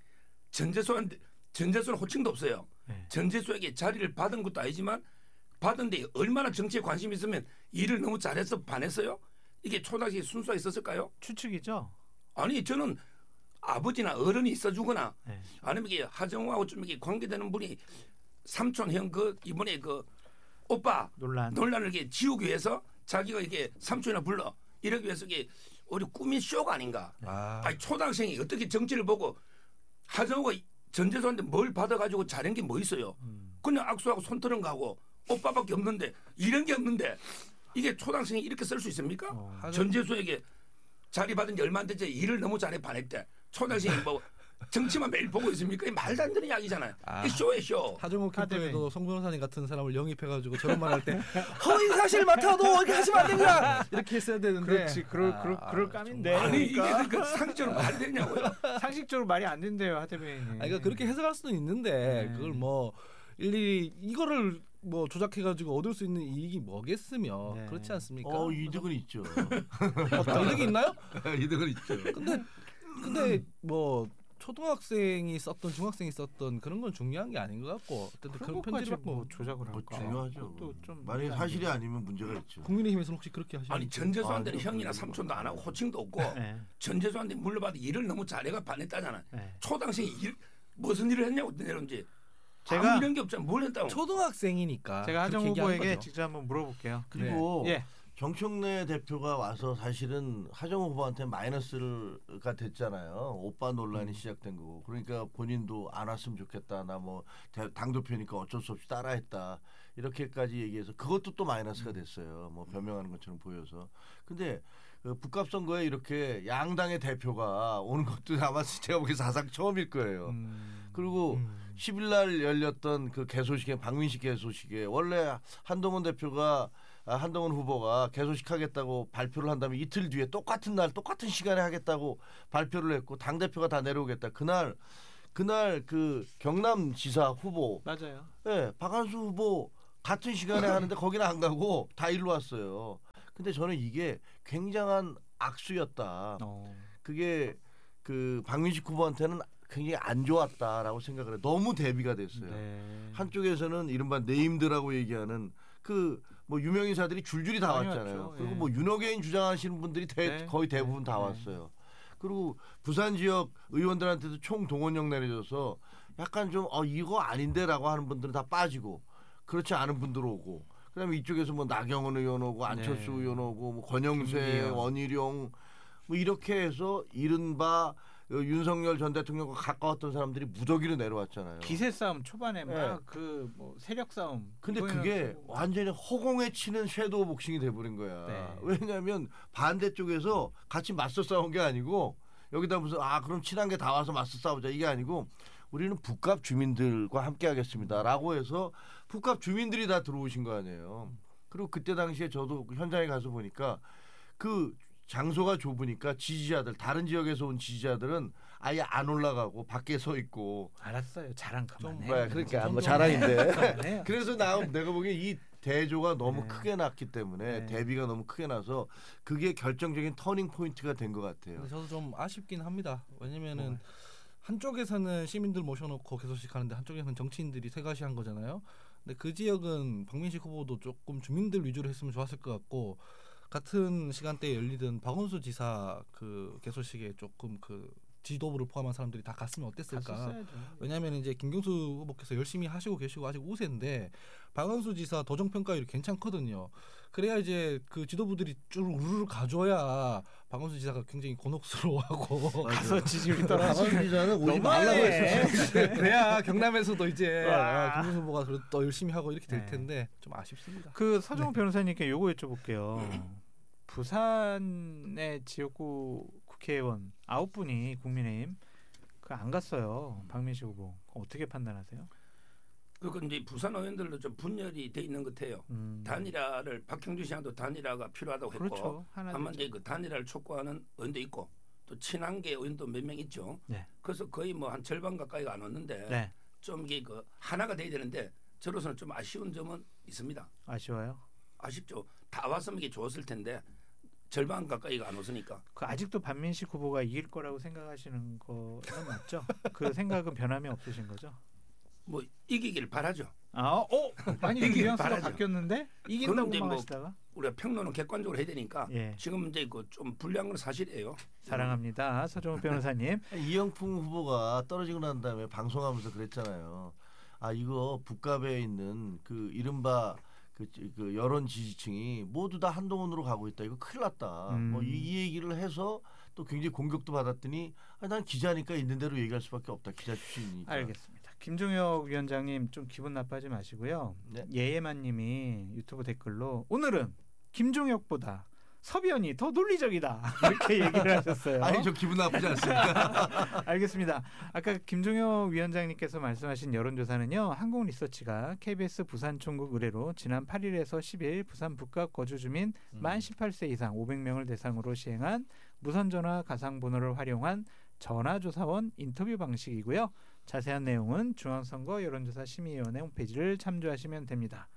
전재수는 호칭도 없어요. 전재수에게 자리를 받은 것도 아니지만 받은데 얼마나 정치에 관심이 있으면 일을 너무 잘해서 반했어요? 이게 초등학생이 순수하게 있었을까요? 추측이죠. 아니 저는 아버지나 어른이 있어주거나 아니면 이게 하정우하고 좀 이게 관계되는 분이 삼촌 형 이번에 오빠 논란을 이게 지우기 위해서 자기가 이게 삼촌이나 불러 이러기 위해서 이게 우리 꾸민 쇼가 아닌가? 아니 초등학생이 어떻게 정치를 보고 하정우가 전재수한테 뭘 받아가지고 잘한 게 뭐 있어요? 그냥 악수하고 손터는 가고 오빠밖에 없는데 이런 게 없는데 이게 초등학생이 이렇게 쓸 수 있습니까? 전재수에게 자리 받은 지 얼마 안 됐지 일을 너무 잘해 반했대. 초등학생이 뭐 정치만 매일 보고 있습니까? 이 말도 안 되는 이야기잖아요. 이게 쇼예요 쇼. 하정우 캠프에도 송 변호사님 같은 사람을 영입해가지고 저런 말 할 때 허위 사실 맡아도 이렇게 하시면 안 됩니다. 이렇게 했어야 되는데. 그렇지. 그럴 감인데. 아니 이게 상식적으로 말이 되냐고요. 상식적으로 말이 안 된대요 하 대변인이. 그러니까 그렇게 해석할 수는 있는데 그걸 뭐 일일이 이거를 뭐 조작해가지고 얻을 수 있는 이익이 뭐겠으며 그렇지 않습니까? 이득은 있죠. 이득이 있나요? 이득은 있죠. 근데 뭐 초등학생이 썼던 중학생이 썼던 그런 건 중요한 게 아닌 것 같고 어쨌든 그런 편지를 뭐 조작을 할까? 중요하죠. 만약에 사실이 아니면 문제가 있죠. 국민의힘에서는 혹시 그렇게 하시나요? 아니 전재수한테는 형이나 삼촌도 안 하고 호칭도 없고 전재수한테 물려받아 일을 너무 잘해가 반했다잖아. 초등학생이 무슨 일을 했냐고 내려온지. 제가 아무 이런 게 없잖아. 뭘 했다고. 초등학생이니까. 제가 하정 후보에게 직접 한번 물어볼게요. 그리고 정청래 대표가 와서 사실은 하정 후보한테 마이너스가 됐잖아요. 오빠 논란이 시작된 거고. 그러니까 본인도 안 왔으면 좋겠다. 나 뭐 당대표니까 어쩔 수 없이 따라했다. 이렇게까지 얘기해서 그것도 또 마이너스가 됐어요. 뭐 변명하는 것처럼 보여서. 근데 그 북갑 선거에 이렇게 양당의 대표가 오는 것도 아마 제가 보기엔 사상 처음일 거예요. 그리고 10일 날 열렸던 그 개소식에 박민식 개소식에 원래 한동훈 후보가 개소식 하겠다고 발표를 한 다음에 이틀 뒤에 똑같은 날 똑같은 시간에 하겠다고 발표를 했고 당 대표가 다 내려오겠다. 그날 그 경남지사 후보 맞아요. 네, 박한수 후보 같은 시간에 하는데 거기는 안 가고 다 일로 왔어요. 근데 저는 이게 굉장한 악수였다. 그게 그 박민식 후보한테는 굉장히 안 좋았다라고 생각을 해요. 너무 대비가 됐어요. 한쪽에서는 이른바 네임드라고 얘기하는 그 뭐 유명인사들이 줄줄이 다 왔잖아요. 그리고 뭐 윤호개인 주장하시는 분들이 거의 대부분 다 왔어요. 그리고 부산 지역 의원들한테도 총동원령 내려져서 약간 좀 이거 아닌데라고 하는 분들은 다 빠지고 그렇지 않은 분들 오고 그다음에 이쪽에서 뭐 나경원 의원 오고 안철수 의원 오고 뭐 권영세, 원희룡 뭐 이렇게 해서 이른바 윤석열 전 대통령과 가까웠던 사람들이 무더기로 내려왔잖아요. 기세 싸움 초반에 막 그 뭐 세력 싸움. 근데 그게 완전히 허공에 치는 섀도우 복싱이 돼버린 거야. 왜냐하면 반대쪽에서 같이 맞서 싸운 게 아니고 여기다 무슨 그럼 친한 게 다 와서 맞서 싸우자 이게 아니고 우리는 북갑 주민들과 함께 하겠습니다라고 해서 북갑 주민들이 다 들어오신 거 아니에요. 그리고 그때 당시에 저도 현장에 가서 보니까 그 장소가 좁으니까 지지자들 다른 지역에서 온 지지자들은 아예 안 올라가고 밖에 서 있고. 알았어요. 자랑 그만해. 그러니까 뭐 자랑인데. 그래서 내가 보기엔 이 대조가 너무 크게 났기 때문에 대비가 너무 크게 나서 그게 결정적인 터닝 포인트가 된 것 같아요. 저도 좀 아쉽긴 합니다. 왜냐면은 한쪽에서는 시민들 모셔놓고 개소식 하는데 한쪽에서는 정치인들이 세가시한 거잖아요. 근데 그 지역은 박민식 후보도 조금 주민들 위주로 했으면 좋았을 것 같고 같은 시간대에 열리던 박원수 지사 그 개소식에 조금 그 지도부를 포함한 사람들이 다 갔으면 어땠을까? 왜냐하면 이제 김경수 후보께서 열심히 하시고 계시고 아직 우세인데 박원수 지사 도정 평가율이 괜찮거든요. 그래야 이제 그 지도부들이 쭉 우르르 가줘야 박원수 지사가 굉장히 곤혹스러워하고 가서 지지율이 떨어지고 박원수 지사는 오지 말라고 했었어요. 그래야 경남에서도 이제 김경수 후보가 더 열심히 하고 이렇게 될 텐데 좀 아쉽습니다. 그 서정훈 변호사님께 요거 여쭤볼게요. 부산의 지역구 국회의원 9분이 국민의힘 안 갔어요. 박민식 후보 어떻게 판단하세요? 그건 이제 부산 의원들도 좀 분열이 돼 있는 것 같아요. 단일화를 박형준 시장도 단일화가 필요하다고 했고, 그렇죠. 아마 이제 그 단일화를 촉구하는 의원도 있고, 또 친한계 의원도 몇 명 있죠. 그래서 거의 뭐 한 절반 가까이가 안 왔는데 좀 이게 그 하나가 돼야 되는데 저로서는 좀 아쉬운 점은 있습니다. 아쉬워요? 아쉽죠. 다 왔으면 이게 좋았을 텐데. 절반 가까이가 안 오으니까. 그 아직도 박민식 후보가 이길 거라고 생각하시는 거는 맞죠? 그 생각은 변함이 없으신 거죠? 뭐 이기길 바라죠. 아니 뉘앙스가 바뀌었는데 이긴다고만 하시다가 우리가 평론은 객관적으로 해야 되니까 지금 이제 그 좀 불리한 건 사실이에요. 사랑합니다, 서정훈 변호사님. 이영풍 후보가 떨어지고 난 다음에 방송하면서 그랬잖아요. 이거 북갑에 있는 그 이른바 그 여론 지지층이 모두 다 한동훈으로 가고 있다. 이거 큰일 났다. 뭐 이 얘기를 해서 또 굉장히 공격도 받았더니 난 기자니까 있는 대로 얘기할 수밖에 없다. 기자 출신이니까. 알겠습니다. 김종혁 위원장님 좀 기분 나빠지 마시고요. 예예만님이 유튜브 댓글로 오늘은 김종혁보다 서변이 더 논리적이다 이렇게 얘기를 하셨어요. 아니 저 기분 나쁘지 않습니다. 알겠습니다. 아까 김종혁 위원장님께서 말씀하신 여론조사는요. 한국리서치가 KBS 부산총국 의뢰로 지난 8일에서 10일 부산 북각 거주 주민 만 18세 이상 500명을 대상으로 시행한 무선전화 가상번호를 활용한 전화조사원 인터뷰 방식이고요. 자세한 내용은 중앙선거 여론조사 심의위원회 홈페이지를 참조하시면 됩니다.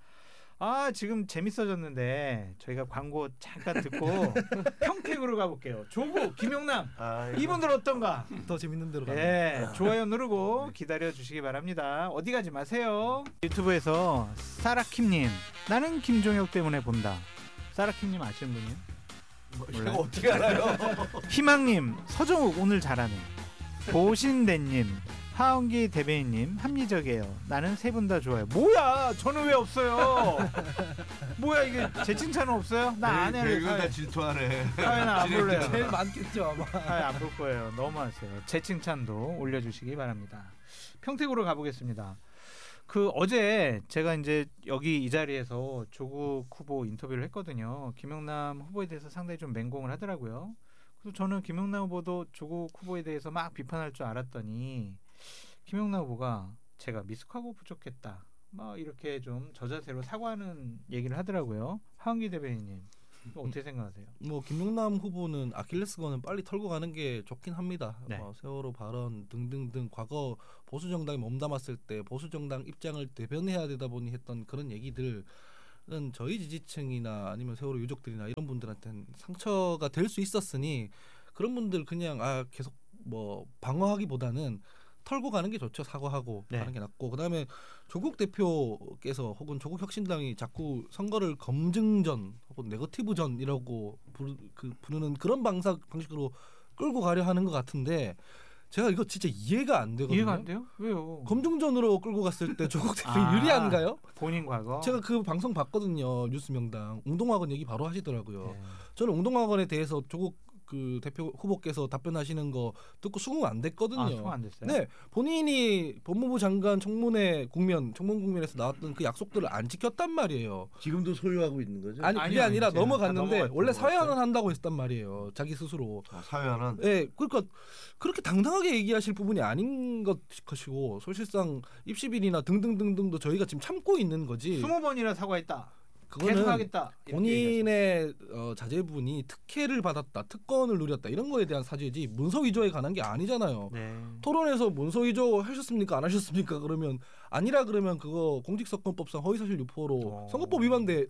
지금 재밌어졌는데 저희가 광고 잠깐 듣고 평택으로 가볼게요. 조국, 김용남 이분들 어떤가? 더 재밌는 데로 가요. 좋아요 누르고 기다려주시기 바랍니다. 어디 가지 마세요. 유튜브에서 사라킴님 나는 김종혁 때문에 본다. 사라킴님 아시는 분이요? 몰라요. 어떻게 알아요? 희망님 서정욱 오늘 잘하네. 보신대님 하은기 대변인님 합리적이에요. 나는 세 분 다 좋아요. 뭐야? 저는 왜 없어요? 뭐야 이게 제 칭찬은 없어요? 나 안 해요. 매일 다 질투하네. 사회는 안 볼래요. 제일 많겠죠 아마. 사회 안 볼 거예요. 너무하세요. 제 칭찬도 올려주시기 바랍니다. 평택으로 가보겠습니다. 어제 제가 이제 여기 이 자리에서 조국 후보 인터뷰를 했거든요. 김영남 후보에 대해서 상당히 좀 맹공을 하더라고요. 그래서 저는 김영남 후보도 조국 후보에 대해서 막 비판할 줄 알았더니 김영남 후보가 제가 미숙하고 부족했다. 막 이렇게 좀 저자세로 사과하는 얘기를 하더라고요. 하은기 대변인님 어떻게 생각하세요? 뭐 김영남 후보는 아킬레스건은 빨리 털고 가는 게 좋긴 합니다. 네. 세월호 발언 등등등 과거 보수 정당이 몸담았을 때 보수 정당 입장을 대변해야 되다 보니 했던 그런 얘기들은 저희 지지층이나 아니면 세월호 유족들이나 이런 분들한테는 상처가 될 수 있었으니 그런 분들 그냥 계속 뭐 방어하기보다는 털고 가는 게 좋죠. 사과하고 네. 가는 게 낫고 그다음에 조국 대표께서 혹은 조국 혁신당이 자꾸 선거를 검증전 혹은 네거티브전이라고 부르는 그런 방식으로 끌고 가려 하는 것 같은데 제가 이거 진짜 이해가 안 되거든요. 이해가 안 돼요? 왜요? 검증전으로 끌고 갔을 때 조국 대표 유리한가요? 본인 과거? 제가 그 방송 봤거든요. 뉴스 명당 웅동학원 얘기 바로 하시더라고요. 네. 저는 웅동학원에 대해서 조국 대표 후보께서 답변하시는 거 듣고 수긍 안 됐거든요. 수긍 안 됐어요? 네, 본인이 법무부 장관 청문 국면에서 나왔던 그 약속들을 안 지켰단 말이에요. 지금도 소유하고 있는 거죠? 아니 그게 아니라 넘어갔는데 원래 사회환원 한다고 했단 말이에요. 자기 스스로. 사회환원? 네, 그러니까 그렇게 당당하게 얘기하실 부분이 아닌 것이고 사실상 입시비리나 등등등등도 저희가 지금 참고 있는 거지. 20번이나 사과했다. 그거는 계속하겠다. 본인의 자제분이 특혜를 받았다, 특권을 누렸다 이런 거에 대한 사죄지 문서 위조에 관한 게 아니잖아요. 네. 토론에서 문서 위조 하셨습니까? 안 하셨습니까? 그러면 아니라 그러면 그거 공직선거법상 허위사실 유포로 선거법 위반돼요.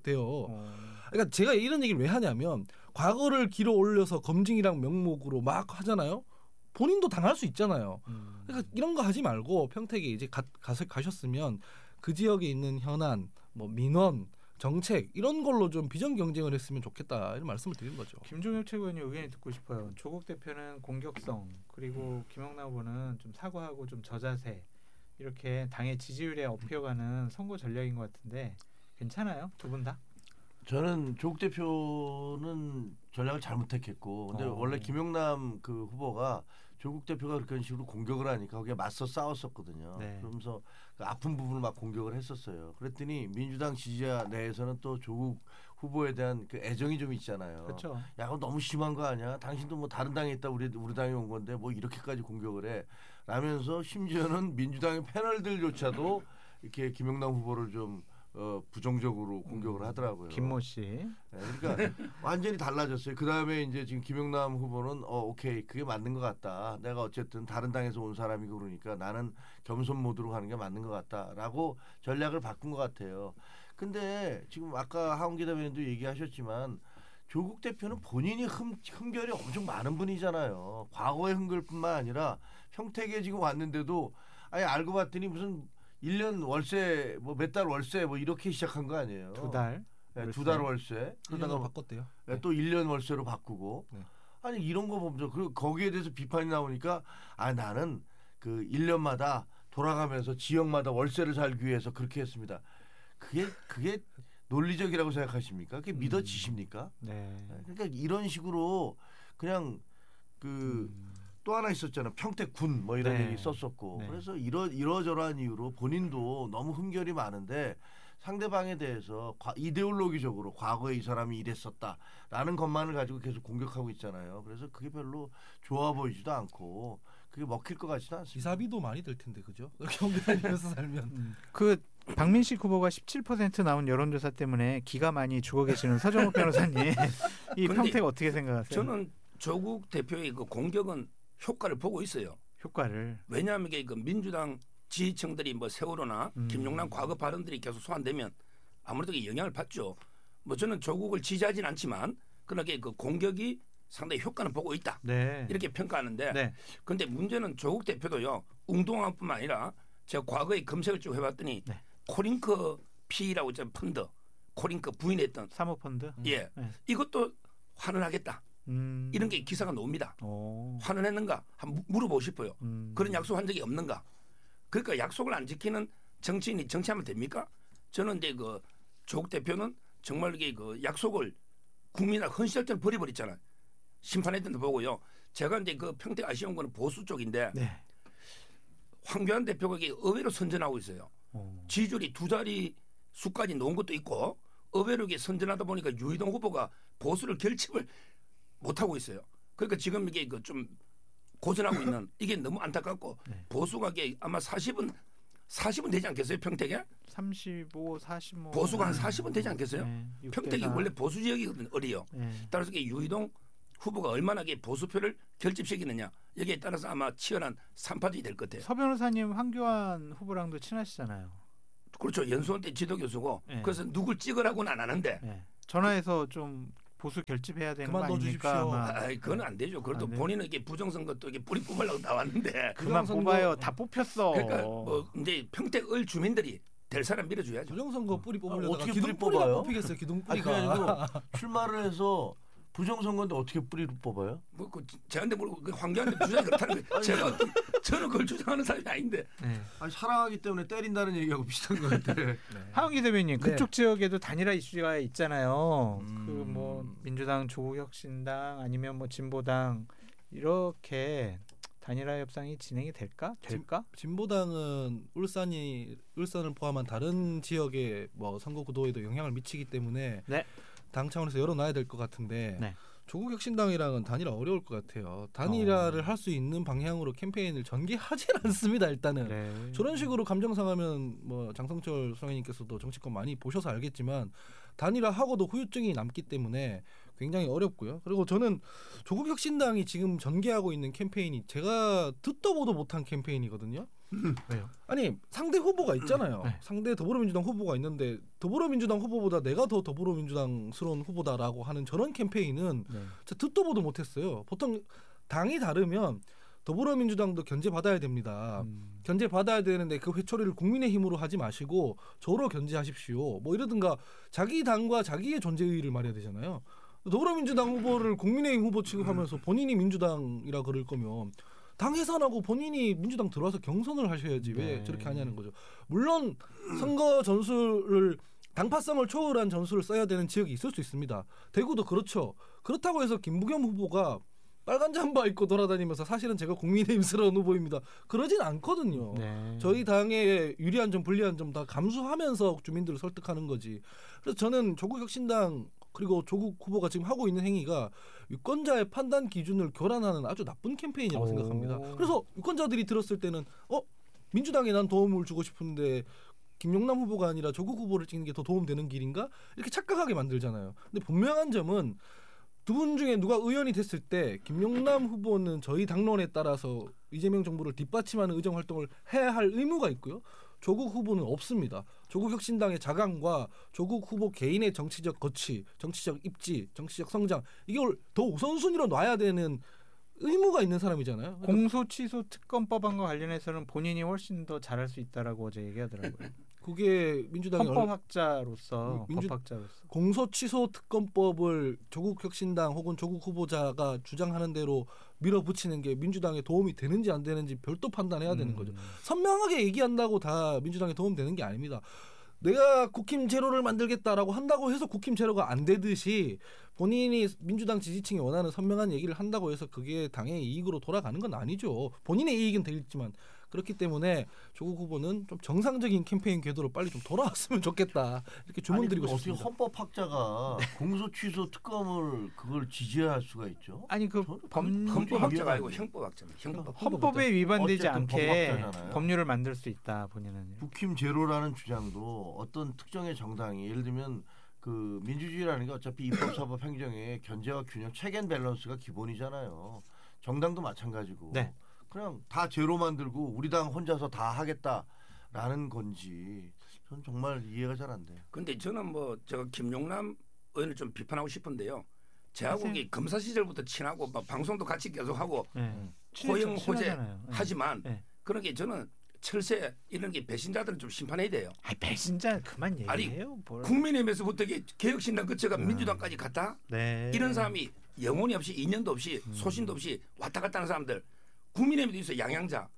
그러니까 제가 이런 얘기를 왜 하냐면 과거를 길어 올려서 검증이랑 명목으로 막 하잖아요. 본인도 당할 수 있잖아요. 그러니까 이런 거 하지 말고 평택에 이제 가셨으면 그 지역에 있는 현안, 뭐 민원 정책 이런 걸로 좀 비전 경쟁을 했으면 좋겠다 이런 말씀을 드리는 거죠. 김종혁 최고위원님 의견이 듣고 싶어요. 조국 대표는 공격성 그리고 김영남 후보는 좀 사과하고 좀 저자세 이렇게 당의 지지율에 업혀가는 선거 전략인 것 같은데 괜찮아요? 두 분 다? 저는 조국 대표는 전략을 잘못했겠고 근데 원래 김영남 그 후보가 조국 대표가 그런 식으로 공격을 하니까 거기에 맞서 싸웠었거든요. 네. 그러면서 그 아픈 부분을 막 공격을 했었어요. 그랬더니 민주당 지지자 내에서는 또 조국 후보에 대한 그 애정이 좀 있잖아요. 그렇죠. 야, 그거 너무 심한 거 아니야? 당신도 뭐 다른 당에 있다 우리 당에 온 건데 뭐 이렇게까지 공격을 해? 라면서 심지어는 민주당의 패널들조차도 이렇게 김영남 후보를 좀 부정적으로 공격을 하더라고요. 김모 씨. 네, 그러니까 완전히 달라졌어요. 그 다음에 이제 지금 김영남 후보는 오케이 그게 맞는 것 같다. 내가 어쨌든 다른 당에서 온 사람이고 그러니까 나는 겸손 모드로 가는 게 맞는 것 같다라고 전략을 바꾼 것 같아요. 근데 지금 아까 하은기 대변인도 얘기하셨지만 조국 대표는 본인이 흠결이 엄청 많은 분이잖아요. 과거의 흠결뿐만 아니라 평택에 지금 왔는데도 아예 알고 봤더니 무슨 1년 월세 뭐 몇 달 월세 뭐 이렇게 시작한 거 아니에요. 2달. 네, 2달 월세. 그러다가 바꿨대요. 네. 또 1년 월세로 바꾸고. 네. 아니 이런 거 보면서 그리고 거기에 대해서 비판이 나오니까 나는 그 1년마다 돌아가면서 지역마다 월세를 살기 위해서 그렇게 했습니다. 그게 논리적이라고 생각하십니까? 그게 믿어지십니까? 네. 그러니까 이런 식으로 그냥 또 하나 있었잖아요. 평택군 뭐 이런 얘기 썼었고. 네. 그래서 이러저러한 이유로 본인도 너무 흠결이 많은데 상대방에 대해서 이데올로기적으로 과거에 이 사람이 이랬었다라는 것만을 가지고 계속 공격하고 있잖아요. 그래서 그게 별로 좋아 보이지도 않고 그게 먹힐 것 같지도 않습니다. 기사비도 많이 들 텐데 그죠? 경기 다니면서 살면. 그 박민식 후보가 17% 나온 여론조사 때문에 기가 많이 죽어 계시는 서정욱 변호사님 이 평택 어떻게 생각하세요? 저는 조국 대표의 그 공격은 효과를 보고 있어요. 효과를. 왜냐하면 이게 그 민주당 지지층들이 뭐 세월호나 김용남 과거 발언들이 계속 소환되면 아무래도 영향을 받죠. 뭐 저는 조국을 지지하진 않지만 그러나 그 공격이 상당히 효과는 보고 있다. 네. 이렇게 평가하는데 네. 그런데 문제는 조국 대표도요. 웅동학뿐만 아니라 제가 과거에 검색을 쭉 해봤더니 네. 코링크 P라고 저 펀드 코링크 부인했던 사모펀드. 예, 네. 이것도 환원하겠다. 이런 게 기사가 나옵니다. 환원했는가 한번 물어보고 싶어요. 그런 약속한 적이 없는가? 그러니까 약속을 안 지키는 정치인이 정치하면 됩니까? 저는 이제 그 조국 대표는 정말 이게 그 약속을 국민하고 헌시절대로 버려버렸잖아요. 심판했던 데 보고요. 제가 이제 그 평택 아쉬운 거는 보수 쪽인데 네. 황교안 대표가 이게 의외로 선전하고 있어요. 지지율이 2자리 수까지 놓은 것도 있고 의외로 이게 선전하다 보니까 유희동 후보가 보수를 결집을 못하고 있어요. 그러니까 지금 이게 그 좀 고전하고 있는 이게 너무 안타깝고 네. 보수가 이게 아마 40은 되지 않겠어요? 평택에? 35, 45 보수가 한 40은 되지 않겠어요? 네, 평택이 6대4. 원래 보수 지역이거든요. 어리요. 네. 따라서 이게 유희동 후보가 얼마나 보수표를 결집시키느냐 여기에 따라서 아마 치열한 3파전이 될 것 같아요. 서 변호사님 황교안 후보랑도 친하시잖아요. 그렇죠. 연수원 때 지도교수고 네. 그래서 누굴 찍으라고는 안 하는데 네. 전화해서 좀 보수 결집해야 되는 거 아닙니까? 그건 안 되죠. 그래도 본인은 이게 부정선거 또 이게 뿌리 뽑으려고 나왔는데 그만 뽑아요. 다 뽑혔어. 그러니까 뭐 이제 평택을 주민들이 될 사람 밀어줘야죠. 부정선거 뿌리 뽑으려다가 어떻게 기둥뿌리가 뽑아요? 뽑히겠어요. 기둥뿌리가. 아니, 그게 아니고 출마를 해서 부정선거인데 어떻게 뿌리를 뽑아요? 뭐 저한테 모르고 황교안대 주장이 그렇다는 거예요. 제가 저는 그걸 주장하는 사람이 아닌데. 네. 아니, 사랑하기 때문에 때린다는 얘기하고 비슷한 것 같아. 네. 하은기 대변인 네. 그쪽 지역에도 단일화 이슈가 있잖아요. 그 뭐 민주당, 조국혁신당 아니면 뭐 진보당 이렇게 단일화 협상이 진행이 될까? 진보당은 울산을 포함한 다른 지역의 뭐 선거 구도에도 영향을 미치기 때문에 네. 당 차원에서 열어놔야 될 것 같은데 네. 조국혁신당이랑은 단일화 어려울 것 같아요. 단일화를 할 수 있는 방향으로 캠페인을 전개하지 않습니다. 일단은 네. 저런 식으로 감정 상하면 뭐 장성철 소장님께서도 정치권 많이 보셔서 알겠지만 단일화하고도 후유증이 남기 때문에 굉장히 어렵고요. 그리고 저는 조국혁신당이 지금 전개하고 있는 캠페인이 제가 듣도 보도 못한 캠페인이거든요. 왜요? 아니 상대 후보가 있잖아요. 네. 상대 더불어민주당 후보가 있는데 더불어민주당 후보보다 내가 더 더불어민주당스러운 후보다라고 하는 저런 캠페인은 진짜 듣도 보도 못했어요. 보통 당이 다르면 더불어민주당도 견제받아야 됩니다. 견제받아야 되는데 그 회초리를 국민의힘으로 하지 마시고 저로 견제하십시오. 뭐 이러든가 자기 당과 자기의 존재의의를 말해야 되잖아요. 더불어민주당 후보를 국민의힘 후보 취급하면서 본인이 민주당이라 그럴 거면 당 해산하고 본인이 민주당 들어와서 경선을 하셔야지 왜 저렇게 하냐는 거죠. 물론 선거 전술을 당파성을 초월한 전술을 써야 되는 지역이 있을 수 있습니다. 대구도 그렇죠. 그렇다고 해서 김부겸 후보가 빨간 잠바 입고 돌아다니면서 사실은 제가 국민의힘스러운 후보입니다. 그러진 않거든요. 네. 저희 당의 유리한 점 불리한 점 다 감수하면서 주민들을 설득하는 거지. 그래서 저는 조국혁신당 그리고 조국 후보가 지금 하고 있는 행위가 유권자의 판단 기준을 교란하는 아주 나쁜 캠페인이라고 생각합니다. 그래서 유권자들이 들었을 때는 민주당에 난 도움을 주고 싶은데 김용남 후보가 아니라 조국 후보를 찍는 게 더 도움되는 길인가? 이렇게 착각하게 만들잖아요. 근데 분명한 점은 두 분 중에 누가 의원이 됐을 때 김용남 후보는 저희 당론에 따라서 이재명 정부를 뒷받침하는 의정 활동을 해야 할 의무가 있고요. 조국 후보는 없습니다. 조국 혁신당의 자강과 조국 후보 개인의 정치적 거취, 정치적 입지, 정치적 성장 이걸 더 우선순위로 놔야 되는 의무가 있는 사람이잖아요. 공소 취소 특검법안과 관련해서는 본인이 훨씬 더 잘할 수 있다라고 어제 얘기하더라고요. 그게 민주당이 헌법학자로서 법학자로서 공소 취소 특검법을 조국 혁신당 혹은 조국 후보자가 주장하는 대로 밀어붙이는 게 민주당에 도움이 되는지 안 되는지 별도 판단해야 되는 거죠. 선명하게 얘기한다고 다 민주당에 도움되는 게 아닙니다. 내가 국힘 제로를 만들겠다라고 한다고 해서 국힘 제로가 안 되듯이 본인이 민주당 지지층이 원하는 선명한 얘기를 한다고 해서 그게 당의 이익으로 돌아가는 건 아니죠. 본인의 이익은 되겠지만 그렇기 때문에 조국 후보는 좀 정상적인 캠페인 궤도로 빨리 좀 돌아왔으면 좋겠다 이렇게 주문드리고 싶습니다. 어떻게 헌법학자가 공소 취소 특검을 그걸 지지할 수가 있죠? 아니 그 헌법학자가 아니고 형법학자입니다. 헌법에 위반되지 않게 법률을 만들 수 있다 본인은. 국힘 제로라는 주장도 어떤 특정의 정당이 예를 들면 그 민주주의라는 게 어차피 입법, 사법, 행정의 견제와 균형, 체계 밸런스가 기본이잖아요. 정당도 마찬가지고. 네. 그냥 다 제로 만들고 우리 당 혼자서 다 하겠다라는 건지 저는 정말 이해가 잘 안 돼요. 근데 저는 뭐 제가 김용남 의원을 좀 비판하고 싶은데요. 제하고 검사 시절부터 친하고 막 방송도 같이 계속하고 호영 호재 하지만 그런 게 저는 철새 이런 게 배신자들은 좀 심판해야 돼요. 배신자 그만 얘기해요. 아니, 국민의힘에서부터 개혁신당 거쳐가 민주당까지 갔다. 이런 사람이 영혼이 없이 인연도 없이 소신도 없이 왔다 갔다 하는 사람들 국민의힘에도 있어 양양자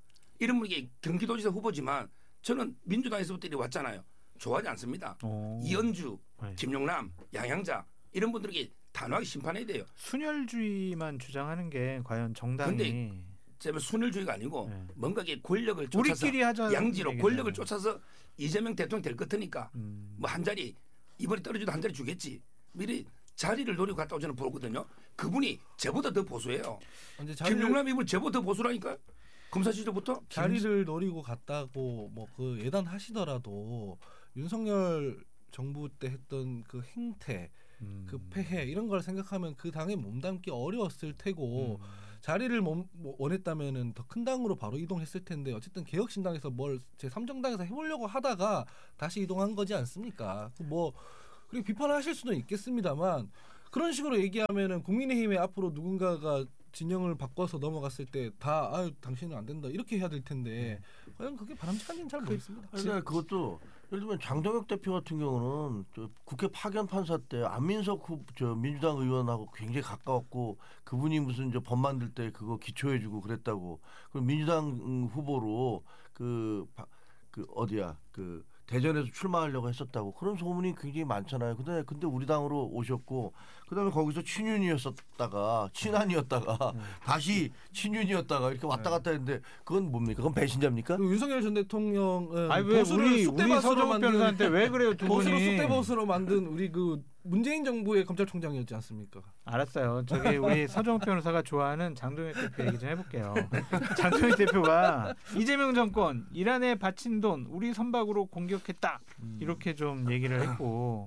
이런 분이 경기도지사 후보지만 저는 민주당에서부터 이리 왔잖아요. 좋아하지 않습니다. 이현주, 김용남, 양양자 이런 분들에게 단호하게 심판해야 돼요. 순혈주의만 주장하는 게 과연 정당이 근데 제발 순혈주의가 아니고 뭔가 권력을 쫓아서 우리끼리 하자 양지로 권력을 쫓아서 이재명 대통령 될 것 같으니까 뭐 한 자리 이번에 떨어져도 한 자리 주겠지. 미리 자리를 노리고 갔다고 저는 보거든요. 그분이 저보다 더 보수해요. 김용남 이분 저보다 더 보수라니까요. 검사 시절부터 자리를 노리고 갔다고 뭐 그 예단하시더라도 윤석열 정부 때 했던 그 행태, 그 폐해 이런 걸 생각하면 그 당에 몸담기 어려웠을 테고 자리를 원했다면은 더 큰 당으로 바로 이동했을 텐데 어쨌든 개혁신당에서 뭘 제3정당에서 해보려고 하다가 다시 이동한 거지 않습니까? 뭐 그리고 비판하실 수는 있겠습니다만 그런 식으로 얘기하면은 국민의힘에 앞으로 누군가가 진영을 바꿔서 넘어갔을 때 다 아유 당신은 안 된다 이렇게 해야 될 텐데 과연 그게 바람직한지는 잘 모르겠습니다. 그러니까 그것도 예를 들면 장동혁 대표 같은 경우는 국회 파견 판사 때 안민석 민주당 의원하고 굉장히 가까웠고 그분이 무슨 법 만들 때 그거 기초해주고 그랬다고. 그리고 민주당 후보로 그 어디야 그 대전에서 출마하려고 했었다고 그런 소문이 굉장히 많잖아요. 근데 우리 당으로 오셨고 그다음에 거기서 친윤이었었다가 친한이었다가 다시 친윤이었다가 이렇게 왔다 갔다 했는데 그건 뭡니까? 그건 배신자입니까? 윤석열 전 대통령은 우리 서정욱 변호사한테 왜 그래요? 두 분이 보수를 쑥대보수로 만든 우리 그 문재인 정부의 검찰총장이었지 않습니까? 알았어요. 저기 우리 서정욱 변호사가 좋아하는 장동혁 대표 얘기 좀 해볼게요. 장동혁 대표가 이재명 정권 이란에 바친 돈 우리 선박으로 공격했다 이렇게 좀 얘기를 했고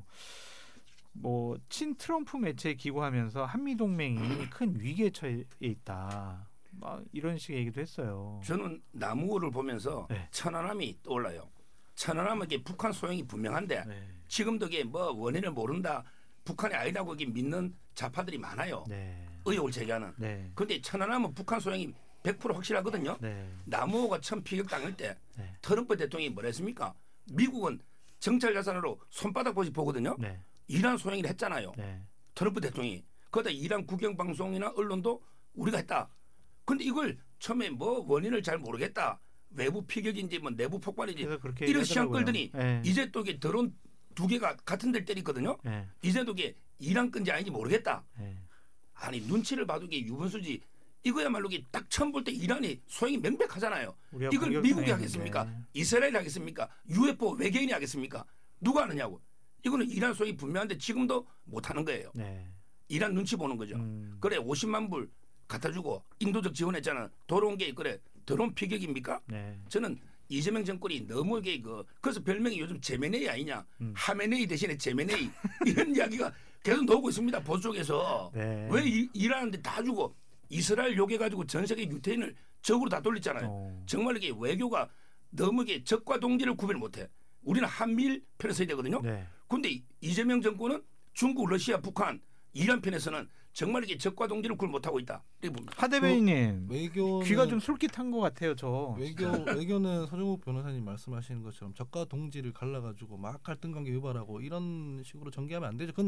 뭐 친 트럼프 매체에 기고하면서 한미 동맹이 큰 위기에 처해 있다. 막 이런 식의 얘기도 했어요. 저는 나무호를 보면서 천안함이 떠올라요. 천안함은 북한 소용이 분명한데 지금도 이게 뭐 원인을 모른다. 북한이 아니라고 믿는 좌파들이 많아요. 의혹을 제기하는. 그런데 천안함은 북한 소용이 100% 확실하거든요. 나무호가 처음 피격당할 때 트럼프 대통령이 뭐라 했습니까? 미국은 정찰 자산으로 손바닥 보시 보거든요. 이란 소행을 했잖아요. 트럼프 대통령이. 그러다 이란 국영방송이나 언론도 우리가 했다. 근데 이걸 처음에 뭐 원인을 잘 모르겠다. 외부 피격인지 뭐 내부 폭발인지 이런 시간 끌더니 이제 또 이게 드론 2개가 같은 데를 때리거든요. 이제도 이게 이란 건지 아닌지 모르겠다. 아니 눈치를 봐도 이게 유분수지. 이거야말로 딱 처음 볼 때 이란이 소행이 명백하잖아요. 이걸 미국이 하겠습니까? 이스라엘이 하겠습니까? UFO 외계인이 하겠습니까? 누가 하느냐고. 이거는 이란 소행이 분명한데 지금도 못하는 거예요. 이란 눈치 보는 거죠. 그래 50만 불 갖다 주고 인도적 지원했잖아. 돌아온 게 그래 드론 피격입니까? 저는 이재명 정권이 너무 이게 그래서 별명이 요즘 제메네이 아니냐. 하메네이 대신에 제메네이 이런 이야기가 계속 나오고 있습니다. 보수 쪽에서. 왜 이란한테 다 주고 이스라엘 욕해가지고 전 세계 유태인을 적으로 다 돌렸잖아요. 정말 이게 외교가 너무 이게 적과 동지를 구별 못해. 우리는 한미일 편에 서야 되거든요. 그런데 이재명 정권은 중국, 러시아, 북한, 이란 편에서는 정말 이게 적과 동지를 구별 못하고 있다. 하 대변인님 귀가 좀 솔깃한 것 같아요. 저 외교는 서정욱 변호사님 말씀하시는 것처럼 적과 동지를 갈라가지고 막 갈등관계 유발하고 이런 식으로 전개하면 안 되죠. 그건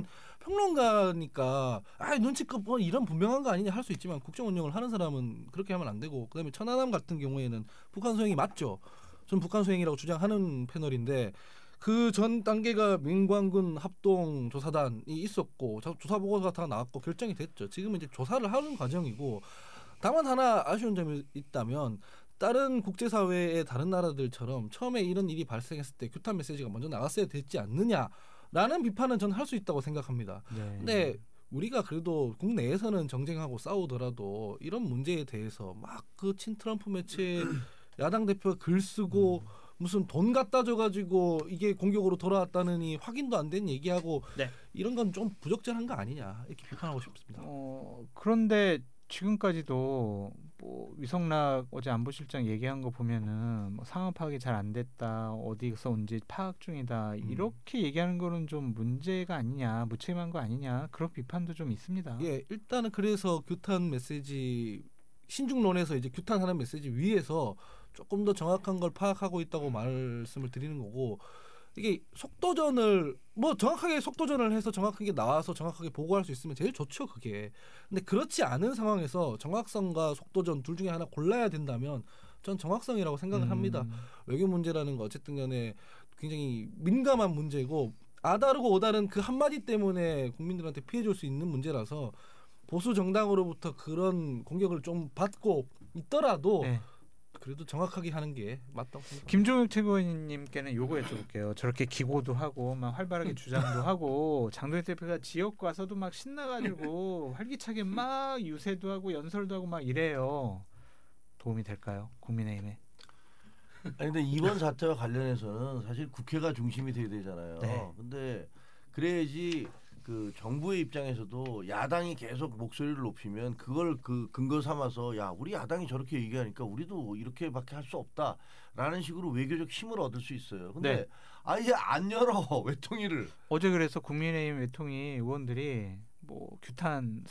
평론가니까 눈치껏 뭐 이런 분명한 거 아니냐 할 수 있지만 국정 운영을 하는 사람은 그렇게 하면 안 되고 그다음에 천안함 같은 경우에는 북한 소행이 맞죠. 전 북한 소행이라고 주장하는 패널인데 그 전 단계가 민관군 합동 조사단이 있었고 조사 보고서가 다 나왔고 결정이 됐죠. 지금은 이제 조사를 하는 과정이고 다만 하나 아쉬운 점이 있다면 다른 국제사회의 다른 나라들처럼 처음에 이런 일이 발생했을 때 규탄 메시지가 먼저 나갔어야 됐지 않느냐라는 비판은 저는 할 수 있다고 생각합니다. 근데 우리가 그래도 국내에서는 정쟁하고 싸우더라도 이런 문제에 대해서 막 그 친트럼프 매체 야당 대표가 글 쓰고 무슨 돈 갖다 줘가지고 이게 공격으로 돌아왔다느니 확인도 안 된 얘기하고 이런 건 좀 부적절한 거 아니냐 이렇게 비판하고 싶습니다. 그런데 지금까지도 뭐 위성락 어제 안보실장 얘기한 거 보면은 뭐 상황 파악이 잘 안 됐다, 어디서 온지 파악 중이다 이렇게 얘기하는 거는 좀 문제가 아니냐, 무책임한 거 아니냐 그런 비판도 좀 있습니다. 예, 일단은 그래서 규탄 메시지 신중론에서 이제 규탄하는 메시지 위에서 조금 더 정확한 걸 파악하고 있다고 말씀을 드리는 거고 이게 속도전을 뭐 정확하게 속도전을 해서 정확하게 나와서 정확하게 보고할 수 있으면 제일 좋죠 그게. 근데 그렇지 않은 상황에서 정확성과 속도전 둘 중에 하나 골라야 된다면 전 정확성이라고 생각을 합니다. 외교 문제라는 거 어쨌든 간에 굉장히 민감한 문제고 아다르고 오다른 그 한마디 때문에 국민들한테 피해 줄 수 있는 문제라서 보수 정당으로부터 그런 공격을 좀 받고 있더라도 네. 그래도 정확하게 하는 게 맞다고 생각합니다. 김종혁 최고위원님께는 요거 여쭤볼게요. 저렇게 기고도 하고 막 활발하게 주장도 하고 장동혁 대표가 지역 가서도 막 신나가지고 활기차게 막 유세도 하고 연설도 하고 막 이래요. 도움이 될까요? 국민의힘에? 아니 근데 이번 사태와 관련해서는 사실 국회가 중심이 돼야 되잖아요. 네. 근데 그래야지 그 정부의 입장에서도 야당이 계속 목소리를 높이면 그걸 그 근거 삼아서 야 우리 야당이 저렇게 얘기하니까 우리도 이렇게밖에 할 수 없다라는 식으로 외교적 힘을 얻을 수 있어요. 근데 네. 아예 안 열어 외통위를. 어제 그래서 국민의힘 외통위 의원들이 뭐 규탄